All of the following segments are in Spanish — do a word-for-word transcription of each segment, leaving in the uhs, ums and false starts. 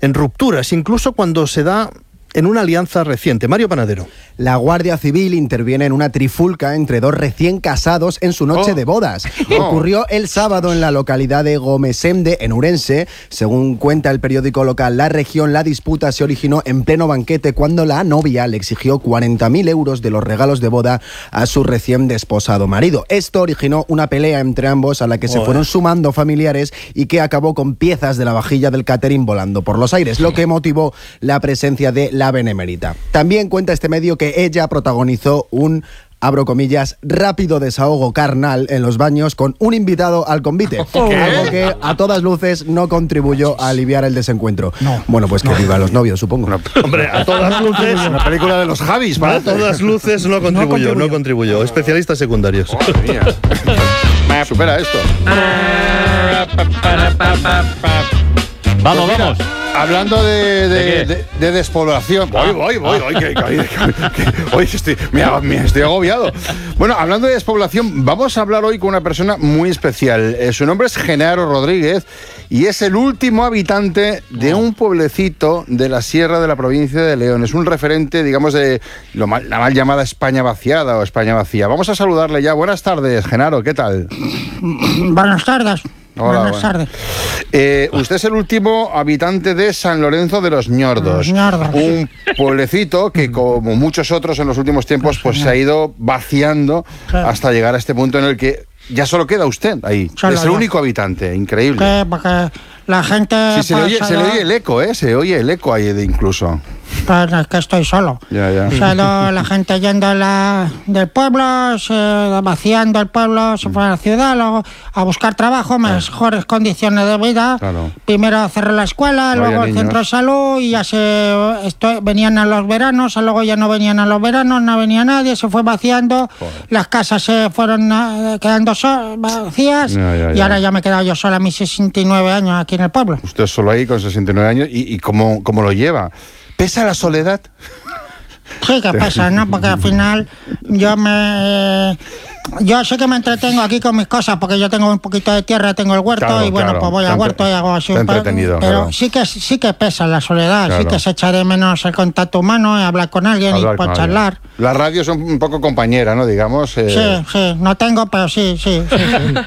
en rupturas, incluso cuando se da en una alianza reciente. Mario Panadero. La Guardia Civil interviene en una trifulca entre dos recién casados en su noche oh. de bodas. Oh. Ocurrió el sábado en la localidad de Gomesende, en Urense. Según cuenta el periódico local La Región, la disputa se originó en pleno banquete cuando la novia le exigió cuarenta mil euros de los regalos de boda a su recién desposado marido. Esto originó una pelea entre ambos a la que se oh. fueron sumando familiares y que acabó con piezas de la vajilla del catering volando por los aires, lo que motivó la presencia de la benemérita. También cuenta este medio que ella protagonizó un, abro comillas, rápido desahogo carnal en los baños con un invitado al convite. ¿Qué? Algo que a todas luces no contribuyó a aliviar el desencuentro. No. Bueno, pues que no. viva los novios, supongo. No, hombre, a todas luces... Una película de los Javis, ¿vale? A todas luces no contribuyó, no contribuyó. No contribuyó. Especialistas secundarios. Oh, mía. Supera esto. Vamos, vamos. Hablando de, de, ¿De, de, de despoblación. Voy, voy, voy. Hoy que, que, que, que, estoy, me, me estoy agobiado. Bueno, hablando de despoblación, vamos a hablar hoy con una persona muy especial. Eh, su nombre es Genaro Rodríguez y es el último habitante de un pueblecito de la sierra de la provincia de León. Es un referente, digamos, de lo mal, la mal llamada España vaciada o España vacía. Vamos a saludarle ya. Buenas tardes, Genaro. ¿Qué tal? Buenas tardes. Hola, Buenas tardes. Eh, usted es el último habitante de San Lorenzo de los Ñordos, Ñordos. Un pueblecito que, como muchos otros en los últimos tiempos, pues se ha ido vaciando hasta llegar a este punto en el que ya solo queda usted ahí. Solo es el yo. único habitante, increíble. ¿Qué? Porque la gente... Sí, se, le oye, se le oye el eco, ¿eh? Se oye el eco ahí de incluso. Pues es que estoy solo. Ya, ya. O sea, lo, la gente yendo la, del pueblo, se, vaciando el pueblo, se fue a la ciudad, luego a buscar trabajo, mejores condiciones de vida. Claro. Primero cerró la escuela, no luego el centro de salud, y ya se esto, venían a los veranos, luego ya no venían a los veranos, no venía nadie, se fue vaciando, Joder. las casas se fueron uh, quedando so, vacías, ya, ya, ya. y ahora ya me he quedado yo sola a mis sesenta y nueve años aquí en el pueblo. Usted solo ahí con sesenta y nueve años, ¿y, y cómo, cómo lo lleva? ¿Pesa la soledad? Sí que pesa, ¿no? Porque al final yo me... Yo sé que me entretengo aquí con mis cosas porque yo tengo un poquito de tierra, tengo el huerto claro, y bueno, claro. pues voy al huerto y hago así un par, pero claro. sí que sí que pesa la soledad, claro. sí que se echa de menos el contacto humano y hablar con alguien hablar y pues, charlar. Alguien. La radio es un poco compañera, ¿no? Digamos. Eh... Sí, sí, no tengo, pero sí, sí. sí,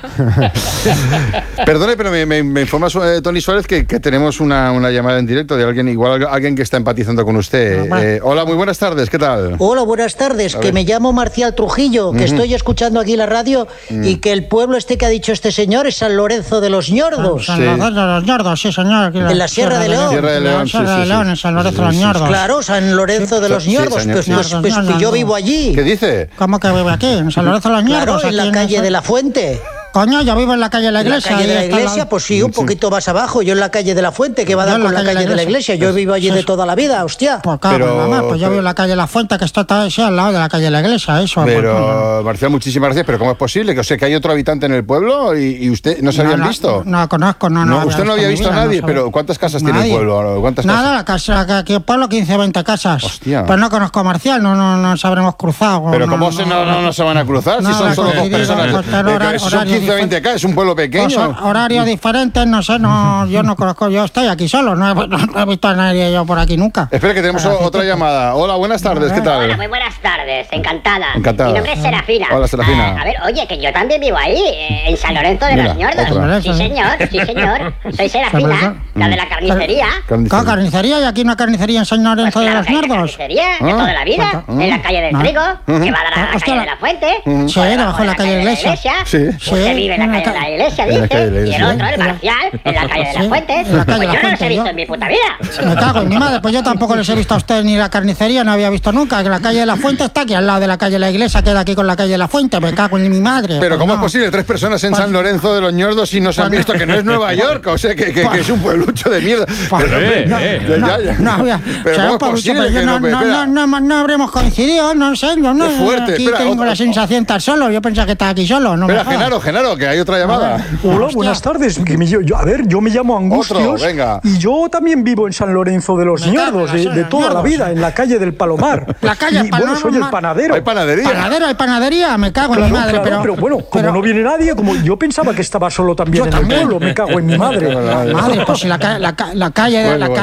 sí. Perdone, pero me, me, me informa eh, Tony Suárez que, que tenemos una, una llamada en directo de alguien, igual alguien que está empatizando con usted. No, eh, hola, muy buenas tardes, ¿qué tal? Hola, buenas tardes, que me llamo Marcial Trujillo, que uh-huh. estoy escuchando aquí la radio mm. y que el pueblo este que ha dicho este señor es San Lorenzo de los Ñordos. San Lorenzo de los Ñordos, sí, señor. Aquí en la, la Sierra, Sierra de León. Sierra de León, Sierra sí, de León, sí, en San Lorenzo de los Ñordos. Claro, San Lorenzo sí. de los Ñordos. Sí, pues, pues, pues, pues yo vivo allí. ¿Qué dice? ¿Cómo que vive aquí? En San Lorenzo de los Ñordos. Claro, en la calle de la Fuente. Coño, yo vivo en la calle de la Iglesia. ¿En la calle de la Iglesia? La... Pues sí, un poquito más abajo. Yo en la calle de la Fuente, que va a dar con la calle de la Iglesia. Yo vivo allí de toda la vida, hostia. Pues claro, pero, mamá, pues yo vivo en la calle de la Fuente, que está sí, al lado de la calle de la Iglesia, eso. Pero, pues, Marcial, muchísimas gracias, pero ¿cómo es posible? Que o sea, que hay otro habitante en el pueblo y, y usted no se habían no, visto. No, no conozco, no, no. no usted no había visto a nadie, no pero ¿cuántas casas nadie. tiene el pueblo? ¿Cuántas Nada, casas? la casa, aquí el pueblo quince, veinte casas. Hostia. Pues no conozco a Marcial, no, no, no nos habremos cruzado. Pero no, ¿cómo no, se no, no, no se van a cruzar si son solo dos personas? Son quince, veinte casas, es un pueblo pequeño. Pues, horarios diferentes, no sé, no, yo no conozco, yo estoy aquí solo, no he, no he visto a nadie yo por aquí nunca. Espera que tenemos Para otra llamada. Hola, buenas tardes, ¿qué tal? Hola, muy buenas tardes, encantada. Encantada. Mi nombre es Serafina. Hola, Serafina. Uh, a ver, oye, que yo también vivo ahí, eh, en San Lorenzo de Mira, los Ñordos. Otra. Sí, señor, sí, señor. Soy Serafina, la de la carnicería. ¿Qué carnicería? ¿Y aquí una carnicería en San Lorenzo pues de los Ñordos? Carnicería de toda la vida, en la calle del Trigo, que va a dar a la calle de la Fuente. Sí, debajo de la calle de la Iglesia. Sí. Usted vive en la calle de la Iglesia, dice, y el otro, el Marcial, en la calle de las Fuentes. Pues yo no los he visto en mi puta vida. Me cago en mi madre, pues yo tampoco les he visto a ustedes ni la carnicería, no había visto nunca. Que la calle de la Fuente está aquí al lado de la calle de la Iglesia, queda aquí con la calle de la Fuente. Me cago en mi madre. Pero pues ¿cómo no. es posible? Tres personas en pues, San Lorenzo de los Ñordos y no se han visto que no es Nueva York, o sea, que, que, que es un pueblucho de mierda. Pues, pero, eh, no, eh, ya, ya, ya. no, no, pero ¿cómo es posible que no, no, no, no, no, no habremos coincidido, no sé, no, no. Es fuerte. Aquí espera, tengo otra, la sensación de estar solo, yo pensaba que estaba aquí solo. No espera, Genaro, Genaro, que hay otra llamada. Hola, buenas tardes. Que me, yo, a ver, yo me llamo Angustios. Otro, venga. Y yo también vivo en San Lorenzo de los Ñordos, de, de toda la vida, en la calle del Palomar. La calle y, Bueno, soy el panadero. Hay panadería. Panadero, hay panadería, me cago claro, en mi madre. Claro, pero, pero bueno, como pero, no viene nadie, como yo pensaba que estaba solo también yo en también. el pueblo, me cago en mi madre. Madre, pues si la, la, la calle de bueno, la